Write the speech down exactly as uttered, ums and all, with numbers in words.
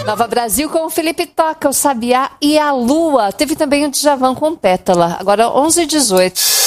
Nova Brasil com o Felipe Toca, o Sabiá e a Lua. Teve também o Djavan com Pétala. Agora onze e dezoito.